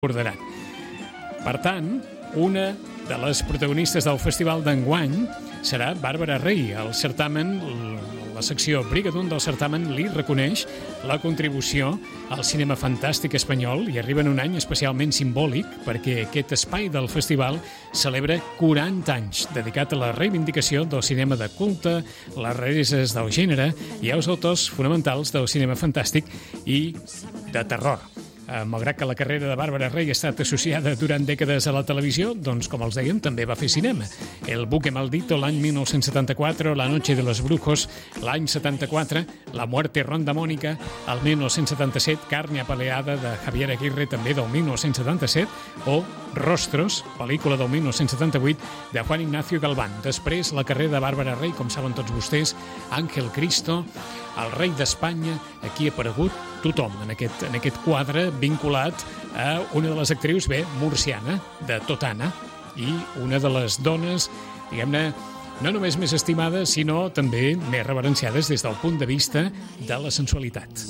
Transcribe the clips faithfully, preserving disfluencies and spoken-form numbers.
recordaran. Per tant, una de les protagonistes del festival d'enguany serà Bàrbara Rey. El certamen, la secció Brigadoon del certamen li reconeix la contribució al cinema fantàstic espanyol i arriba en un any especialment simbòlic perquè aquest espai del festival celebra quaranta anys dedicat a la reivindicació del cinema de culte, les rareses del gènere i els autors fonamentals del cinema fantàstic i de terror. Malgrat que la carrera de Bàrbara Rey ha estat associada durant dècades a la televisió, doncs, com els dèiem, també va fer cinema. El buque maldito l'any mil nou-cents setanta-quatre, La noche de los brujos l'any setanta-quatre, La muerte ronda Mónica el mil nou-cents setanta-set, Carne apaleada de Javier Aguirre també del mil nou-cents setanta-set o Rostros, pel·lícula del mil nou-cents setanta-vuit de Juan Ignacio Galván. Després, la carrera de Bàrbara Rey, com saben tots vostès, Ángel Cristo, El rei d'Espanya, aquí ha aparegut tothom en aquest, en aquest quadre vinculat a una de les actrius, bé, murciana, de Totana, i una de les dones, diguem-ne, no només més estimades, sinó també més reverenciades des del punt de vista de la sensualitat.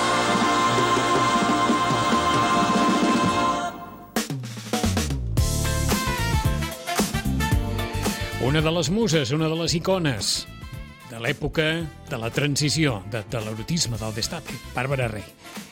Una de les muses, una de les icones de l'època de la transició, de, de l'erotisme, del destape, Bàrbara Rey.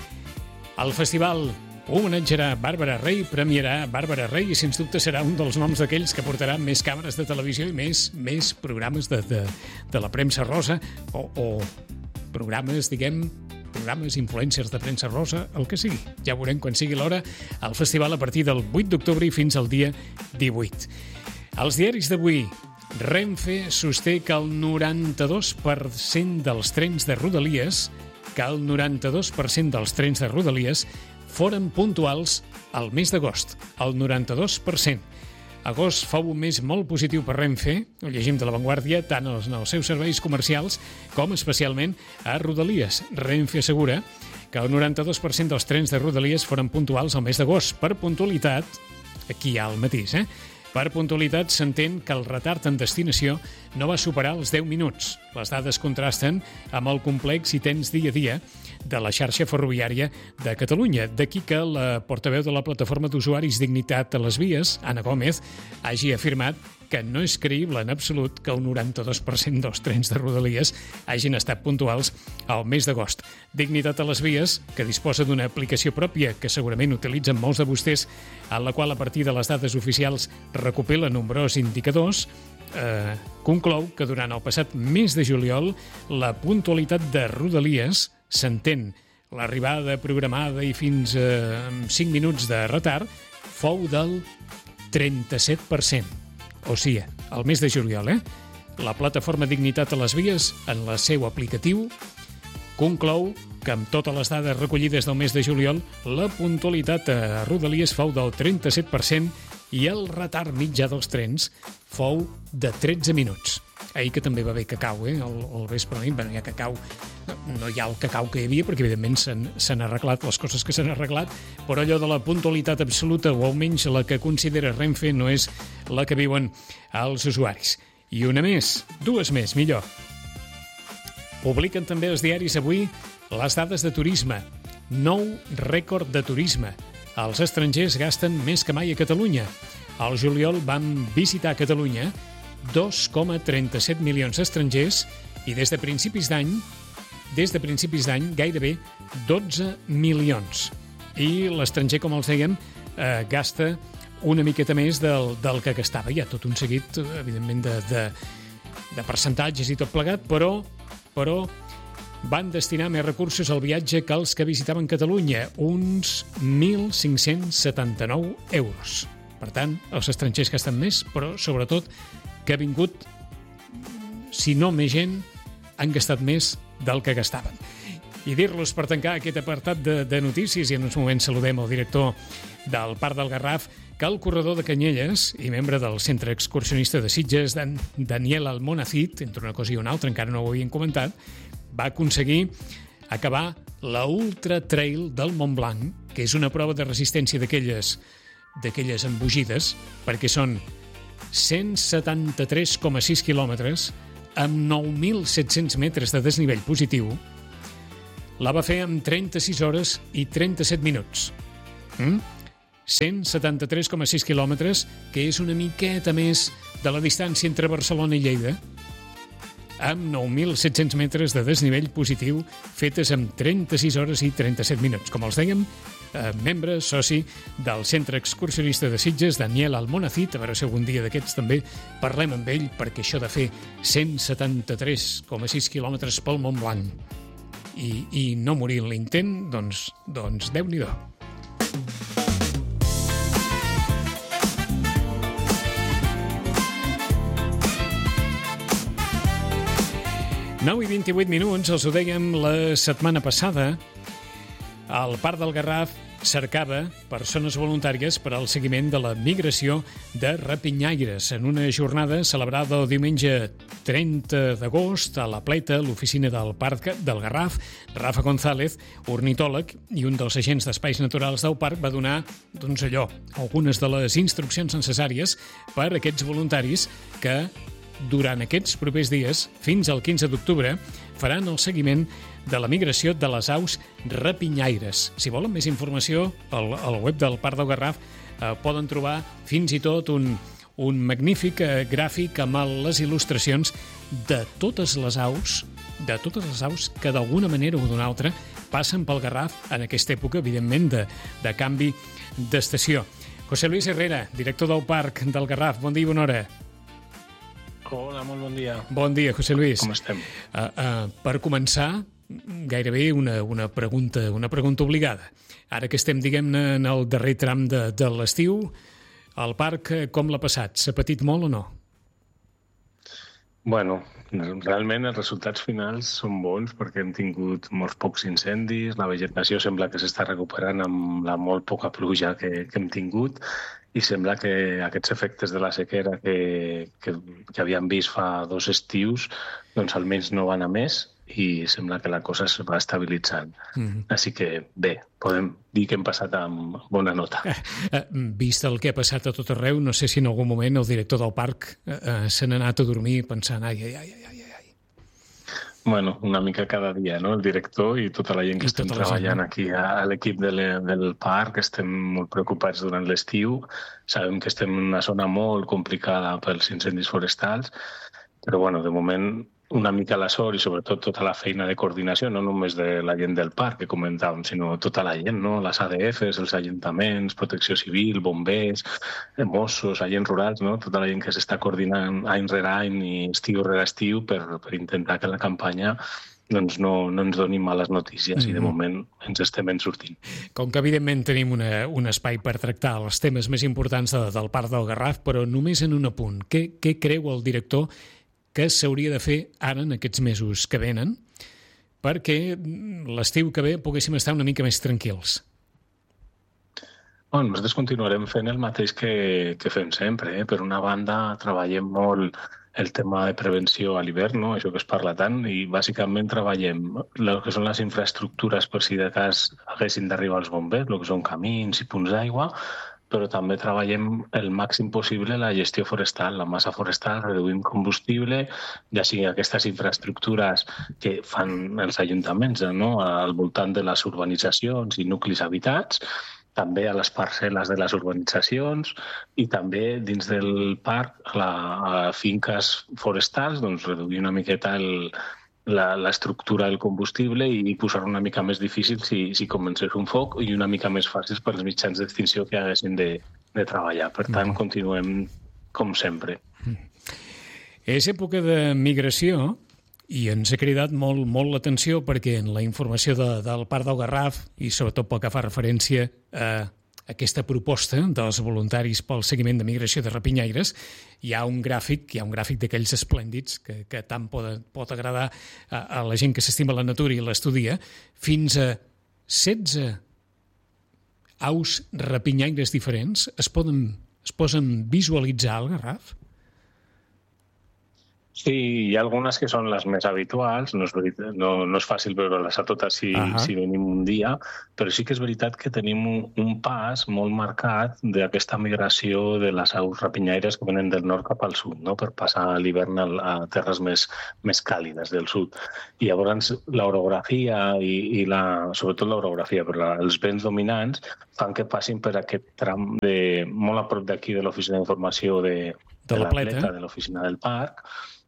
El festival homenatjarà Bàrbara Rey, premiarà Bàrbara Rey i, sens dubte, serà un dels noms d'aquells que portarà més càmeres de televisió i més, més programes de, de, de la premsa rosa o, o programes, diguem, programes influencers de premsa rosa, el que sigui. Ja veurem quan sigui l'hora, el festival a partir del vuit d'octubre i fins al dia divuit. Els diaris d'avui. Renfe sosté que el noranta-dos per cent dels trens de Rodalies que el noranta-dos per cent dels trens de Rodalies foren puntuals al mes d'agost. El noranta-dos per cent. Agost fou un mes molt positiu per Renfe, ho llegim de La Vanguardia, tant als, als seus serveis comercials com especialment a Rodalies. Renfe assegura que el noranta-dos per cent dels trens de Rodalies foren puntuals al mes d'agost. Per puntualitat, aquí hi ha el matís, eh? Per puntualitat s'entén que el retard en destinació no va superar els deu minuts. Les dades contrasten amb el complex i temps dia a dia de la xarxa ferroviària de Catalunya. D'aquí que la portaveu de la plataforma d'usuaris Dignitat a les Vies, Anna Gómez, hagi afirmat que no és creïble en absolut que el noranta-dos per cent dels trens de Rodalies hagin estat puntuals al mes d'agost. Dignitat a les Vies, que disposa d'una aplicació pròpia que segurament utilitzen molts de vostès, en la qual a partir de les dades oficials recopila nombrosos indicadors, eh, conclou que durant el passat mes de juliol la puntualitat de Rodalies s'entén l'arribada programada i fins a cinc minuts de retard fou del trenta-set per cent. O sigui, al mes de juliol, eh? La plataforma Dignitat a les Vies, en el seu aplicatiu, conclou que amb totes les dades recollides del mes de juliol, la puntualitat a Rodalies fou del trenta-set per cent i el retard mitjà dels trens fou de tretze minuts. Ahir que també va haver cacau, eh? El, el vespre a nit, bueno, hi ha cacau. No, no hi ha el cacau que hi havia, perquè evidentment s'han arreglat les coses que s'han arreglat, però allò de la puntualitat absoluta, o almenys la que considera Renfe, no és la que viuen els usuaris. I una més, dues més, millor. Publiquen també els diaris avui les dades de turisme. Nou rècord de turisme. Els estrangers gasten més que mai a Catalunya. Al juliol vam visitar Catalunya dos coma trenta-set milions d'estrangers i des de principis d'any, des de principis d'any gairebé dotze milions. I l'estranger, com els dèiem, eh, gasta una miqueta més del, del que gastava. Hi ha tot un seguit, evidentment, de, de, de percentatges i tot plegat, però, però van destinar més recursos al viatge que els que visitaven Catalunya, uns mil cinc-cents setanta-nou euros. Per tant, els estrangers gasten més, però sobretot que ha vingut, si no més gent, han gastat més del que gastaven. I dir-los, per tancar aquest apartat de, de notícies, i en uns moments saludem el director del Parc del Garraf, que el corredor de Canyelles i membre del Centre Excursionista de Sitges, Dan, Daniel Almonacid, entre una cosa i una altra, encara no ho havien comentat, va aconseguir acabar la Ultra Trail del Montblanc, que és una prova de resistència d'aquelles d'aquelles embogides, perquè són cent setanta-tres coma sis quilòmetres amb nou mil set-cents metres de desnivell positiu. La va fer en trenta-sis hores i trenta-set minuts. Mm? cent setanta-tres coma sis quilòmetres, que és una miqueta més de la distància entre Barcelona i Lleida, amb nou mil set-cents metres de desnivell positiu, fetes en trenta-sis hores i trenta-set minuts. Com els dèiem, eh, membre, soci del Centre Excursionista de Sitges, Daniel Almonacid. A veure si algun dia d'aquests també parlem amb ell, perquè això de fer cent setanta-tres coma sis quilòmetres pel Montblanc i, i no morir en l'intent, doncs, doncs Déu-n'hi-do. nou i vint-i-vuit minuts, els ho dèiem la setmana passada, el Parc del Garraf cercava persones voluntàries per al seguiment de la migració de rapinyaires en una jornada celebrada el diumenge trenta d'agost a la Pleta, l'oficina del Parc del Garraf. Rafa González, ornitòleg i un dels agents d'espais naturals del parc, va donar, doncs allò, algunes de les instruccions necessàries per a aquests voluntaris que durant aquests propers dies, fins al quinze d'octubre, faran el seguiment de la migració de les aus rapinyaires. Si volen més informació, al, al web del Parc del Garraf eh, poden trobar fins i tot un, un magnífic eh, gràfic amb les il·lustracions de totes les aus, de totes les aus que d'alguna manera o d'una altra passen pel Garraf en aquesta època, evidentment, de, de canvi d'estació. José Luis Herrera, director del Parc del Garraf. Bon dia i bona hora. Hola, molt bon dia. Bon dia, José Luis. Com estem? Uh, uh, per començar, gairebé una, una, pregunta, una pregunta obligada. Ara que estem, diguem-ne, en el darrer tram de, de l'estiu, el parc com l'ha passat? S'ha patit molt o no? Bueno, realment els resultats finals són bons perquè hem tingut molts pocs incendis, la vegetació sembla que s'està recuperant amb la molt poca pluja que, que hem tingut i sembla que aquests efectes de la sequera que, que, que havíem vist fa dos estius doncs almenys no van a més i sembla que la cosa es va estabilitzant. Mm-hmm. Així que bé, podem dir que hem passat amb bona nota. Eh, eh, vist el que ha passat a tot arreu, no sé si en algun moment el director del parc eh, eh, se n'ha anat a dormir pensant ai, ai, ai, ai, ai, ai. Bueno, una mica cada dia, no? El director i tota la gent que I estem treballant gent. Aquí a l'equip de le, del parc, estem molt preocupats durant l'estiu. Sabem que estem en una zona molt complicada pels incendis forestals, però bueno, de moment una mica la sort i sobretot tota la feina de coordinació, no només de la gent del parc que comentàvem, sinó tota la gent, no? Les A D Fs, els ajuntaments, protecció civil, bombers, Mossos, agents rurals, no? Tota la gent que s'està coordinant any rere any i estiu rere estiu per, per intentar que la campanya doncs no, no ens doni males notícies mm-hmm. i de moment ens estem en sortint. Com que evidentment tenim una, un espai per tractar els temes més importants de, del Parc del Garraf, però només en un apunt, què, què creu el director que s'hauria de fer ara en aquests mesos que venen perquè l'estiu que ve poguéssim estar una mica més tranquils? Bueno, nosaltres continuarem fent el mateix que, que fem sempre. Eh? Per una banda, treballem molt el tema de prevenció a l'hivern, no? Això que es parla tant, i bàsicament treballem el que són les infraestructures per si de cas haguessin d'arribar els bombers, el que són camins i punts d'aigua, però també treballem el màxim possible la gestió forestal, la massa forestal, reduïm combustible, ja sigui aquestes infraestructures que fan els ajuntaments, no? Al voltant de les urbanitzacions i nuclis habitats, també a les parcel·les de les urbanitzacions i també dins del parc, a, la, a finques forestals, doncs reduir una miqueta el, la, l'estructura del combustible i posar una mica més difícil si, si comencés un foc i una mica més fàcil per als mitjans d'extinció que haguessin de, de treballar. Per tant, continuem com sempre. És època de migració i ens ha cridat molt, molt l'atenció perquè en la informació de, del Parc del Garraf i sobretot pel que fa referència a aquesta proposta dels voluntaris pel seguiment de migració de rapinyaires, hi ha un gràfic, hi ha un gràfic d'aquells esplèndids que, que tant pot, pot agradar a, a la gent que s'estima la natura i l'estudia, fins a setze aus rapinyaires diferents es poden es posen visualitzar al Garraf? Sí, hi ha algunes que són les més habituals, no és, veritat, no, no és fàcil veure-les a totes si, uh -huh. si venim un dia, però sí que és veritat que tenim un, un pas molt marcat d'aquesta migració de les aus rapinyaires que venen del nord cap al sud, no? Per passar l'hivern a, a terres més, més càlides del sud. I llavors l'orografia i, i la, sobretot l'orografia, però la, els vents dominants fan que passin per aquest tram de, molt a prop d'aquí de l'oficina d'informació de, de, de l'Atleta, de l'oficina del parc,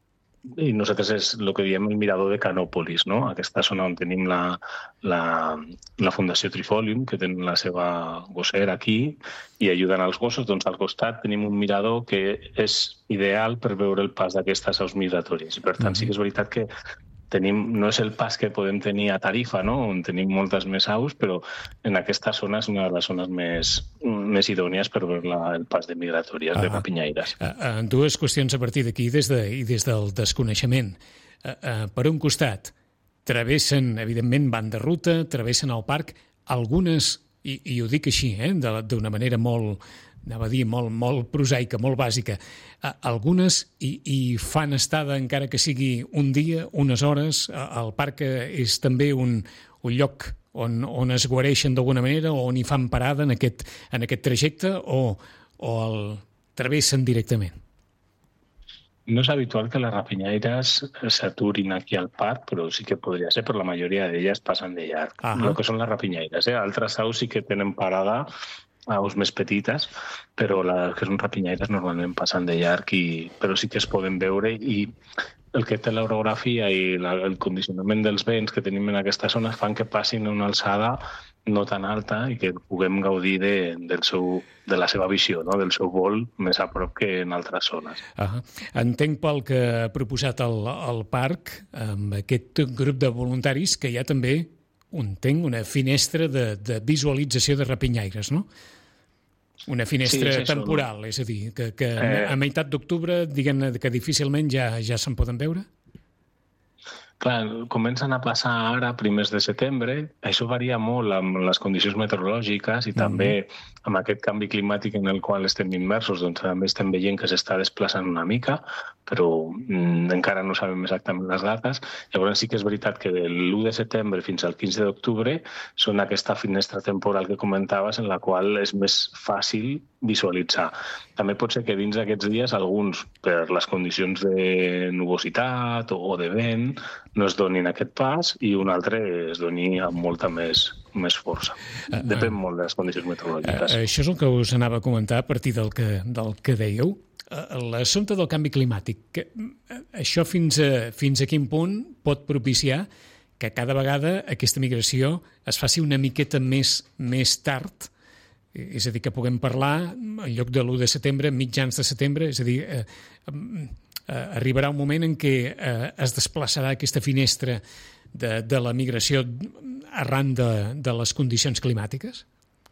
i nosaltres és el que diem el mirador de Canòpolis, no? Aquesta zona on tenim la, la, la Fundació Trifolium, que tenen la seva gossera aquí i ajuden als gossos. Doncs al costat tenim un mirador que és ideal per veure el pas d'aquestes aus migratòries. I per tant, sí que és veritat que tenim, no és el pas que podem tenir a Tarifa, no? On tenim moltes més aus, però en aquesta zona és una de les zones més, més idònies per veure la, el pas de migratòries, ah, de rapinyaires. Uh, uh, dues qüestions a partir d'aquí des de, i des del desconeixement. Uh, uh, per un costat, travessen, evidentment, van de ruta, travessen el parc, algunes, i, i ho dic així, eh, d'una manera molt, anava a dir, molt, molt prosaica, molt bàsica, uh, algunes hi, hi fan estada, encara que sigui un dia, unes hores. Uh, el parc és també un, un lloc on, on es guareixen d'alguna manera o on hi fan parada en aquest, en aquest trajecte o, o el travessen directament? No és habitual que les rapinyaires s'aturin aquí al parc, però sí que podria ser, però la majoria d'elles passen de llarg. Uh -huh. El que són les rapinyaires, eh? Altres aus sí que tenen parada, aus més petites, però les que són rapinyaires normalment passen de llarg, i, però sí que es poden veure, i el que té l'orografia i la, el condicionament dels vents que tenim en aquesta zona fan que passin a una alçada no tan alta i que puguem gaudir de, del seu, de la seva visió, no? Del seu vol més a prop que en altres zones. Uh-huh. Entenc pel que ha proposat el, el parc, amb aquest grup de voluntaris, que hi ha també, entenc, una finestra de, de visualització de rapinyaires, no? Una finestra sí, sí, temporal, són... és a dir, que, que eh... a meitat d'octubre, diguem que difícilment ja, ja se'n poden veure? Clar, comencen a passar ara, primers de setembre. Això varia molt amb les condicions meteorològiques i també mm-hmm. amb aquest canvi climàtic en el qual estem immersos, doncs també estem veient que s'està desplaçant una mica, però mm, encara no sabem exactament les dates. Llavors sí que és veritat que de l'u de setembre fins al quinze d'octubre són aquesta finestra temporal que comentaves en la qual és més fàcil visualitzar. També pot ser que dins d'aquests dies alguns, per les condicions de nubositat o de vent, no es donin aquest pas i un altre es doni amb molta més, més força. Depèn uh, uh, molt de les condicions meteorològiques. Uh, això és el que us anava a comentar a partir del que, del que dèieu. Uh, L'assumpte del canvi climàtic, que, uh, això fins a, fins a quin punt pot propiciar que cada vegada aquesta migració es faci una miqueta més, més tard, és a dir, que puguem parlar en lloc de l'u de setembre, mitjans de setembre, és a dir, eh, eh, arribarà un moment en què eh, es desplaçarà aquesta finestra de, de la migració arran de, de les condicions climàtiques?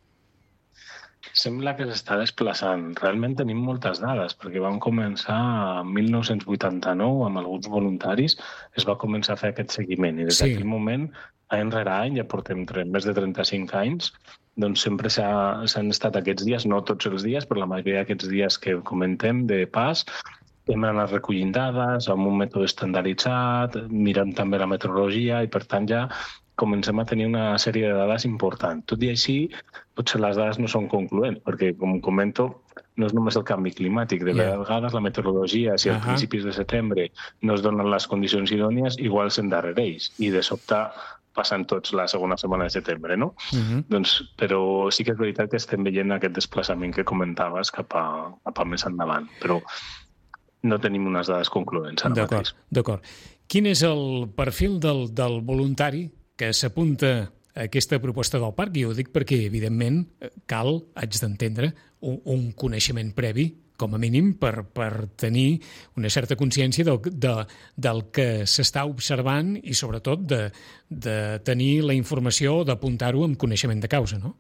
Sembla que s'està desplaçant. Realment tenim moltes dades, perquè vam començar en mil nou-cents vuitanta-nou amb alguns voluntaris, es va començar a fer aquest seguiment, i des sí. d'aquell moment, any rere any, ja portem més de trenta-cinc anys, doncs sempre s'han estat aquests dies, no tots els dies, però la majoria d'aquests dies que comentem de pas, hem anat recollint dades amb un mètode estandarditzat, mirant també la meteorologia i, per tant, ja comencem a tenir una sèrie de dades important. Tot i així, potser les dades no són concloents, perquè, com comento, no és només el canvi climàtic. De yeah. vegades la meteorologia, si uh -huh. a principis de setembre no es donen les condicions idònies, igual s'endarrereix i de sobte passen tots la segona setmana de setembre, no? Uh-huh. Doncs, però sí que és veritat que estem veient aquest desplaçament que comentaves cap a, cap a més endavant, però no tenim unes dades concloents ara mateix. D'acord. Quin és el perfil del, del voluntari que s'apunta a aquesta proposta del parc? I ho dic perquè, evidentment, cal, haig d'entendre, un, un coneixement previ, com a mínim, per, per tenir una certa consciència del, de, del que s'està observant i, sobretot, de, de tenir la informació, d'apuntar-ho amb coneixement de causa, no?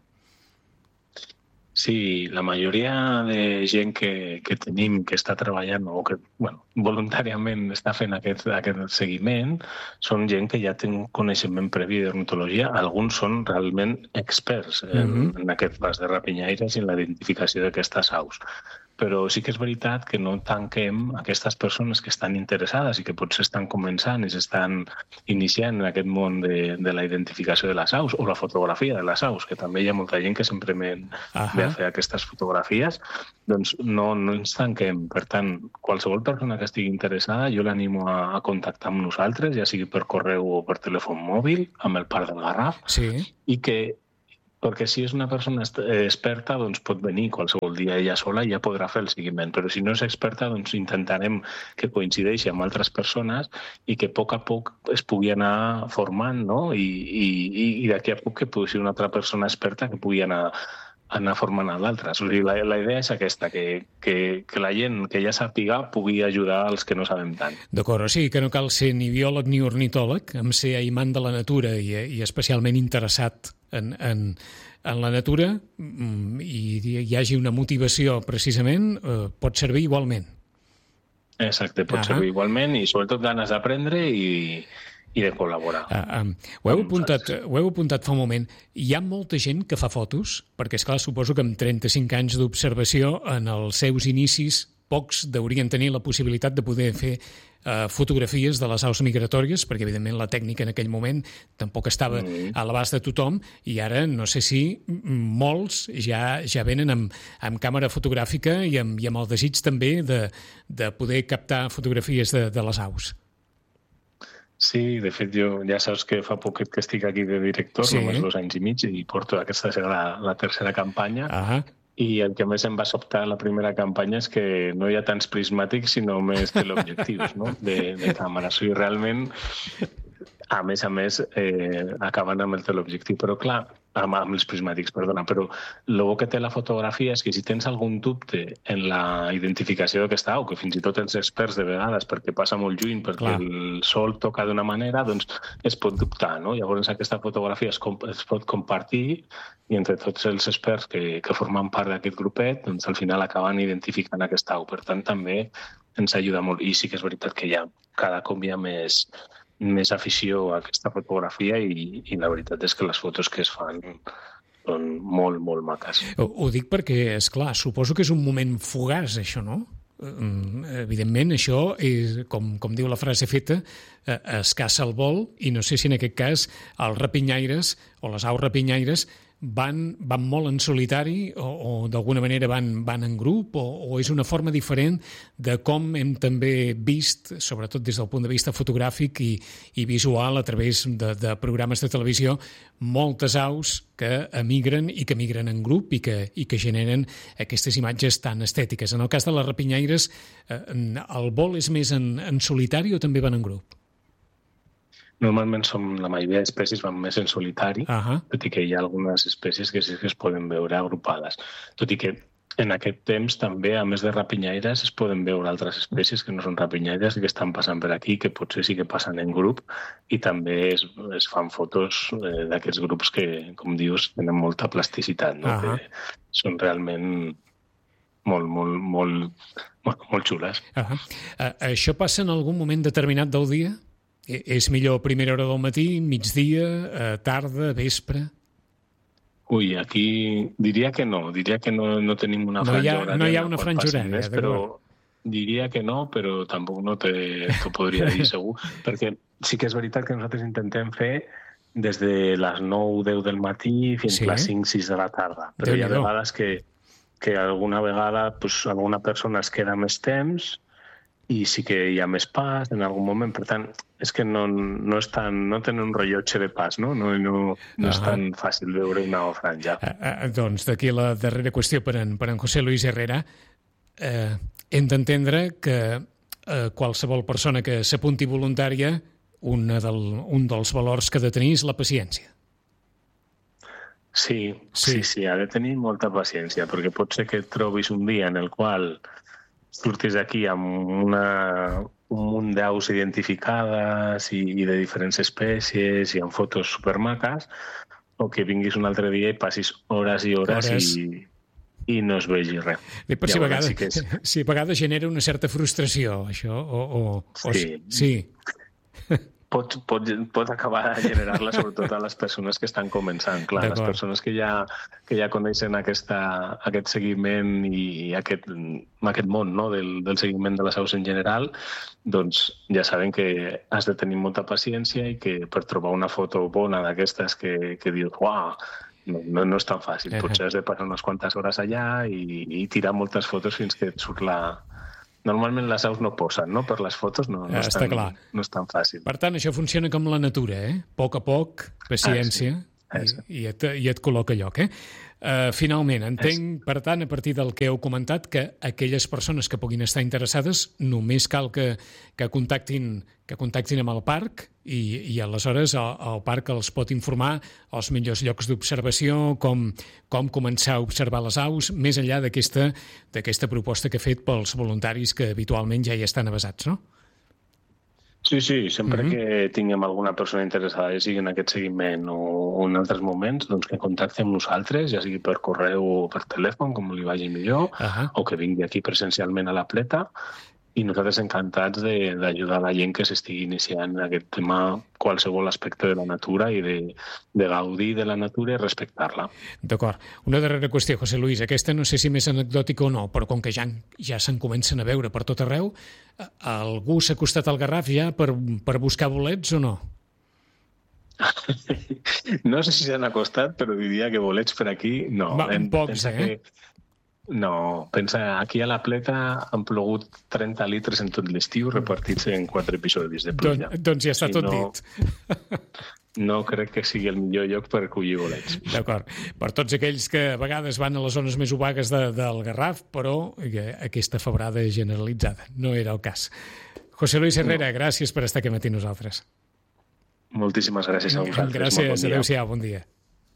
Sí, la majoria de gent que, que tenim que està treballant o que bueno, voluntàriament està fent aquest, aquest seguiment són gent que ja té un coneixement previ d'ornitologia. Alguns són realment experts en, mm-hmm. en aquest pas de rapinyaires i en la identificació d'aquestes aus. però sí que és veritat que no tanquem aquestes persones que estan interessades i que potser estan començant i s'estan iniciant en aquest món de, de la identificació de les aus o la fotografia de les aus, que també hi ha molta gent que sempre ve a fer aquestes fotografies, doncs no, no ens tanquem. Per tant, qualsevol persona que estigui interessada, jo l'animo a, a contactar amb nosaltres, ja sigui per correu o per telèfon mòbil, amb el Parc del Garraf, sí. i que perquè si és una persona experta, doncs pot venir qualsevol dia ella sola i ja podrà fer el seguiment. Però si no és experta, doncs intentarem que coincideixi amb altres persones i que a poc a poc es pugui anar formant, no? I, i, i d'aquí a poc que pugui ser una altra persona experta que pugui anar, anar formant a l'altre. O sigui, la, la idea és aquesta, que, que, que la gent que ja sàpiga pugui ajudar als que no sabem tant. D'acord, o sigui que no cal ser ni biòleg ni ornitòleg, amb ser aimant de la natura i, i especialment interessat en, en, en la natura i hi hagi una motivació precisament, eh, pot servir igualment. Exacte, pot Ahà. servir igualment i sobretot ganes d'aprendre i, i de col·laborar. Uh, um, ho, heu apuntat, ho heu apuntat fa un moment. Hi ha molta gent que fa fotos? Perquè, esclar, suposo que amb trenta-cinc anys d'observació, en els seus inicis, pocs deurien tenir la possibilitat de poder fer uh, fotografies de les aus migratòries, perquè, evidentment, la tècnica en aquell moment tampoc estava mm. a l'abast de tothom, i ara no sé si molts ja, ja venen amb, amb càmera fotogràfica i amb, i amb el desig també de, de poder captar fotografies de, de les aus. Sí, de fet, jo ja saps que fa poquet que estic aquí de director, sí. només dos anys i mig, i porto aquesta serà la, la tercera campanya. Ah. I el que més em va sobtar la primera campanya és que no hi ha tants prismàtics, sinó més teleobjectius, no? de, de càmera. O sigui, realment, a més a més, eh, acaben amb el teleobjectiu. Però clar, amb, amb els prismàtics, perdona, però el bo que té la fotografia és que si tens algun dubte en la identificació d'aquesta au, que fins i tot els experts de vegades, perquè passa molt lluny, perquè clar. El sol toca d'una manera, doncs es pot dubtar, no? Llavors aquesta fotografia es, es pot compartir i entre tots els experts que, que formen part d'aquest grupet, doncs al final acaben identificant aquesta au. Per tant, també ens ajuda molt. I sí que és veritat que hi ha, cada cop hi ha més, més afició a aquesta fotografia i, i la veritat és que les fotos que es fan són molt, molt maques. Ho, ho dic perquè, és clar, suposo que és un moment fugaç, això, no? Evidentment, això és, com, com diu la frase feta, es caça el vol, i no sé si en aquest cas els rapinyaires o les aus rapinyaires van, van molt en solitari o, o d'alguna manera van, van en grup o, o és una forma diferent de com hem també vist, sobretot des del punt de vista fotogràfic i, i visual a través de, de programes de televisió, moltes aus que emigren i que migren en grup i que, i que generen aquestes imatges tan estètiques. En el cas de les rapinyaires, eh, el vol és més en, en solitari o també van en grup? Normalment som, la majoria d'espècies van més en solitari, uh-huh. tot i que hi ha algunes espècies que sí que es poden veure agrupades. Tot i que en aquest temps també, a més de rapinyaires, es poden veure altres espècies que no són rapinyaires i que estan passant per aquí, que potser sí que passen en grup, i també es, es fan fotos eh, d'aquests grups que, com dius, tenen molta plasticitat, no? Uh-huh. Que són realment molt, molt, molt, molt, molt xules. Uh-huh. Uh, això passa en algun moment determinat del dia? És millor a primera hora del matí, migdia, tarda, vespre? Ui, aquí diria que no. Diria que no, no tenim una no franja ha, horària. No hi ha una franja horària. Però diria que no, però tampoc no t'ho podria dir segur. Perquè sí que és veritat que nosaltres intentem fer des de les nou o deu del matí fins sí. a les cinc o sis de la tarda. Però Déu hi ha vegades que, que alguna vegada pues, alguna persona es queda més temps i sí que hi ha més pas en algun moment. Per tant, és que no, no, és tan, no tenen un rellotge de pas, no? No, no, no és tan fàcil veure una franja. Uh, uh, doncs d'aquí la darrera qüestió per en, per en José Luis Herrera. Uh, hem d'entendre que uh, qualsevol persona que s'apunti voluntària, una del, un dels valors que ha de tenir és la paciència. Sí, sí, sí, sí, ha de tenir molta paciència, perquè pot ser que et trobis un dia en el qual surtis aquí amb una, un munt d'aus identificades i, i de diferents espècies i amb fotos supermaques, o que vinguis un altre dia i passis hores i hores, hores. i, i no es vegi res. Bé, però si a, vegades, sí que és... si a vegades genera una certa frustració, això, o... o sí. O, sí. Pots, pots, pots acabar de generar-la sobretot a les persones que estan començant. Clar, les persones que ja, que ja coneixen aquesta, aquest seguiment i aquest, aquest món, no? del, del seguiment de les aus en general, doncs ja saben que has de tenir molta paciència i que per trobar una foto bona d'aquestes que, que dius, uau, no, no, no és tan fàcil. Potser has de passar unes quantes hores allà i, i tirar moltes fotos fins que et surt la... Normalment les aus no posen, no? Per les fotos no, no, és, tan, no és tan fàcil. Per tant, això funciona com la natura, eh? A poc a poc, paciència, ah, sí. I, i, et, i et col·loca lloc, eh? Uh, finalment, entenc, per tant, a partir del que heu comentat, que aquelles persones que puguin estar interessades només cal que, que, contactin, que contactin amb el parc i, i aleshores el, el parc els pot informar els millors llocs d'observació, com, com començar a observar les aus, més enllà d'aquesta d'aquesta proposta que ha fet pels voluntaris que habitualment ja hi estan avesats, no? Sí, sí, sempre uh-huh. que tinguem alguna persona interessada, ja sigui en aquest seguiment o, o en altres moments, doncs que contacti amb nosaltres, ja sigui per correu o per telèfon, com li vagi millor, uh-huh. o que vingui aquí presencialment a la Pleta, i nosaltres encantats de, d'ajudar la gent que s'estigui iniciant en aquest tema, qualsevol aspecte de la natura i de, de gaudir de la natura i respectar-la. D'acord. Una darrera qüestió, José Luis. Aquesta no sé si més anecdòtica o no, però com que ja, ja se'n comencen a veure per tot arreu, algú s'ha acostat al Garraf ja per, per buscar bolets o no? No sé si s'han acostat, però diria que bolets per aquí no. Va, pocs, eh? Que... No, pensa, aquí a la Pleta han plogut trenta litres en tot l'estiu repartits en quatre episodis de pluja. Don, doncs ja està si tot no, dit. No crec que sigui el millor lloc per collir bolets. D'acord. Per tots aquells que a vegades van a les zones més obagues de, del Garraf, però aquesta febrada generalitzada. No era el cas. José Luis Herrera, no. Gràcies per estar aquí matí nosaltres. Moltíssimes gràcies a vosaltres. Gràcies, bon adéu-siau, bon dia.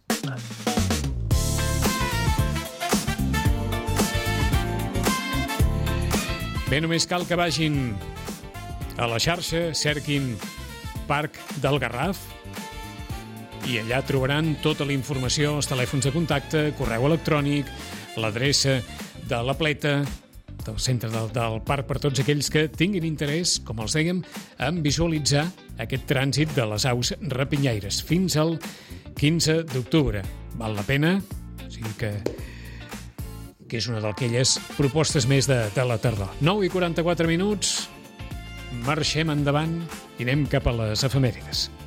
Bé, només cal que vagin a la xarxa, cerquin Parc del Garraf i allà trobaran tota la informació, els telèfons de contacte, correu electrònic, l'adreça de la Pleta, del centre del, del parc, per tots aquells que tinguin interès, com els dèiem, en visualitzar aquest trànsit de les aus rapinyaires fins al quinze d'octubre. Val la pena, o sigui que... que és una d'aquelles propostes més de, de la tardor. nou i quaranta-quatre minuts, marxem endavant i anem cap a les efemèrides.